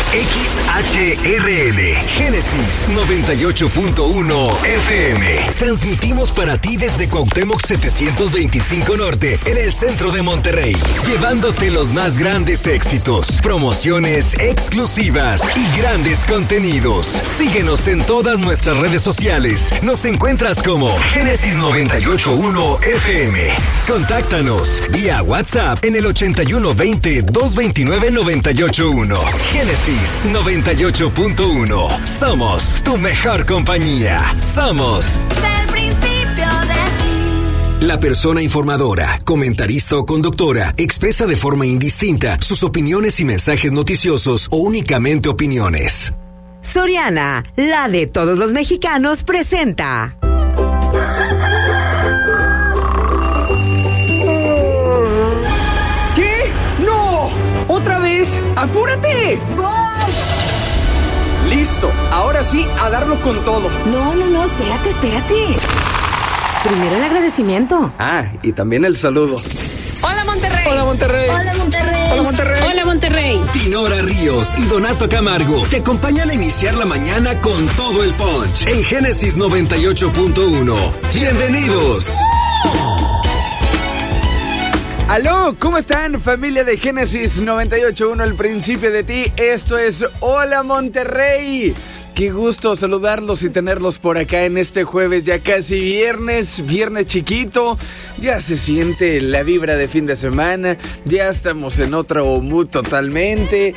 XHRL, Génesis 98.1 FM. Transmitimos para ti desde Cuauhtémoc 725 Norte, en el centro de Monterrey, llevándote los más grandes éxitos, promociones exclusivas y grandes contenidos. Síguenos en todas nuestras redes sociales. Nos encuentras como Génesis 98.1 FM. Contáctanos vía WhatsApp en el 8120-229-981. Génesis 98.1. Somos tu mejor compañía. Somos del principio de ti. La persona informadora, comentarista o conductora expresa de forma indistinta sus opiniones y mensajes noticiosos o únicamente opiniones. Soriana, la de todos los mexicanos, presenta. ¿Qué? ¡No! ¡Otra vez! ¡Apúrate! ¡Voy! Listo, ahora sí, a darlo con todo. No, espérate. Primero el agradecimiento. Ah, y también el saludo. ¡Hola, Monterrey! ¡Hola, Monterrey! ¡Hola, Monterrey! ¡Hola, Monterrey! ¡Hola, Monterrey! Dinora Ríos y Donato Camargo te acompañan a iniciar la mañana con todo el punch en Génesis 98.1. ¡Bienvenidos! Aló, ¿cómo están, familia de Génesis 98.1, el principio de ti? Esto es Hola, Monterrey. Qué gusto saludarlos y tenerlos por acá en este jueves, ya casi viernes chiquito. Ya se siente la vibra de fin de semana, ya estamos en otro mood totalmente.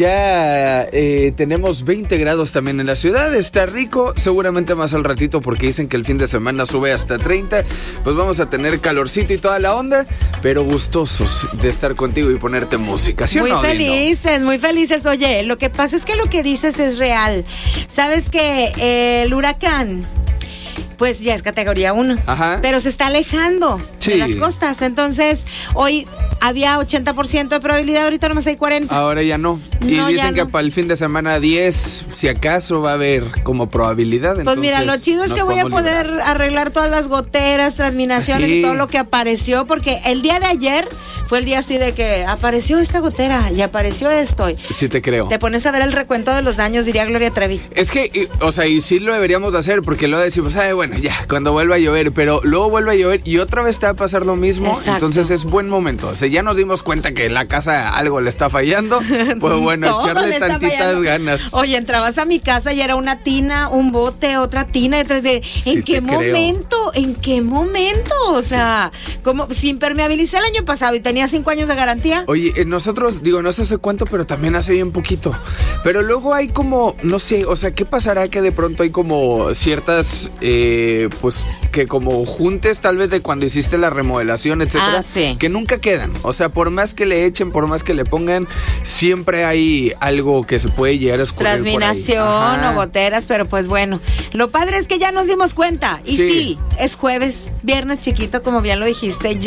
Ya tenemos 20 grados también en la ciudad, está rico, seguramente más al ratito porque dicen que el fin de semana sube hasta 30. Pues vamos a tener calorcito y toda la onda, pero gustosos de estar contigo y ponerte música, ¿sí o no, Dino? Muy felices. Oye, lo que pasa es que lo que dices es real. ¿Sabes que el huracán, pues ya es categoría 1, ajá, pero se está alejando de las costas? Entonces, hoy había 80% de probabilidad, ahorita nomás hay 40%. Ahora ya no. Y no, dicen que no. para el fin de semana 10, si acaso va a haber como probabilidad. Pues mira, lo chido es que voy a poder arreglar todas las goteras, transminaciones y todo lo que apareció, porque el día de ayer fue el día así de que apareció esta gotera y apareció esto. Sí te creo. Te pones a ver el recuento de los daños, diría Gloria Trevi. Es que, o sea, y sí lo deberíamos de hacer, porque luego decimos, bueno, ya, cuando vuelva a llover, pero luego vuelve a llover y otra vez te va a pasar lo mismo. Exacto. Entonces es buen momento. O sea, ya nos dimos cuenta que en la casa algo le está fallando, pues bueno, echarle tantitas ganas. Oye, entrabas a mi casa y era una tina, un bote, otra tina, ¿en qué momento? ¿En qué momento? O sea, como si impermeabilicé el año pasado y tenía 5 años de garantía. Oye, nosotros, digo, no sé hace cuánto, pero también hace bien poquito. Pero luego hay como, no sé, o sea, ¿qué pasará que de pronto hay como ciertas, pues, que como juntes tal vez de cuando hiciste la remodelación, etcétera, que nunca quedan? O sea, por más que le echen, por más que le pongan, siempre hay algo que se puede llegar a escurrir transminación por ahí. O goteras, pero pues bueno, lo padre es que ya nos dimos cuenta. Y sí, es jueves, viernes chiquito, como bien lo dijiste.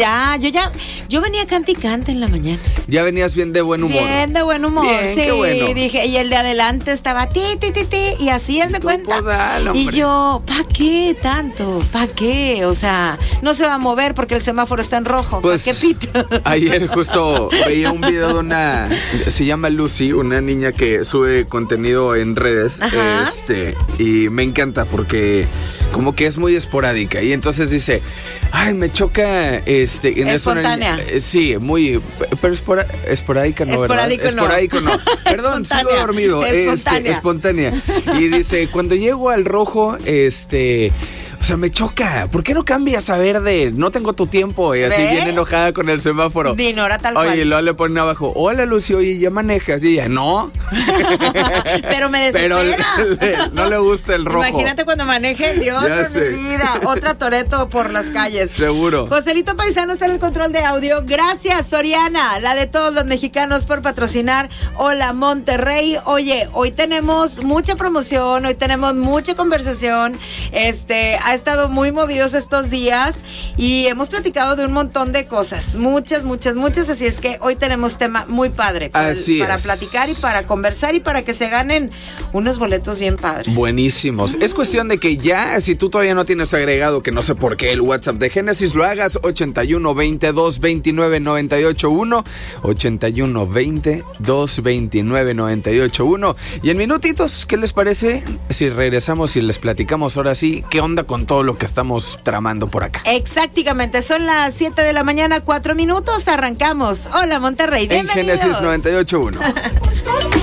Yo venía cante y cante en la mañana. Ya venías bien de buen humor. Bien de buen humor, bien, sí. Qué bueno. Dije, y el de adelante estaba ti, y así es de cuenta. Y yo, ¿pa' qué tanto? ¿Pa' qué? O sea, no se va a mover porque el semáforo está en rojo. Pues, ¿pa' qué pita? Ayer justo veía un video de se llama Lucy, una niña que sube contenido en redes. Ajá. Y me encanta porque como que es muy esporádica. Y entonces dice, ay, me choca espontánea. Sí, muy, pero esporádica no, ¿verdad? Esporádico no. Perdón, sigo dormido. Espontánea. Y dice, cuando llego al rojo, o sea, me choca. ¿Por qué no cambias a verde? No tengo tu tiempo. Y así bien enojada con el semáforo. Dinora tal cual. Oye, luego le ponen abajo, hola Lucy, oye, ¿ya manejas? Y ella, no. Pero me desespera. Pero no le gusta el rojo. Imagínate cuando maneje, Dios de mi vida. Otra Toretto por las calles. Seguro. Joselito Paisano está en el control de audio. Gracias, Soriana, la de todos los mexicanos, por patrocinar Hola Monterrey. Oye, hoy tenemos mucha promoción, hoy tenemos mucha conversación. ha estado muy movidos estos días y hemos platicado de un montón de cosas, muchas, así es que hoy tenemos tema muy padre para platicar y para conversar y para que se ganen unos boletos bien padres. Buenísimos. Es cuestión de que ya, si tú todavía no tienes agregado, que no sé por qué, el WhatsApp de Génesis, lo hagas 81 22 29 98 1, 81 22 29 98 1. Y en minutitos, ¿qué les parece si regresamos y les platicamos ahora sí qué onda con todo lo que estamos tramando por acá? Exactamente, son las 7 de la mañana, 4 minutos, arrancamos. Hola Monterrey, bienvenidos. En Génesis 98.1.